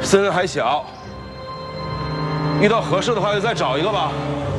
森还小，遇到合适的话就再找一个吧。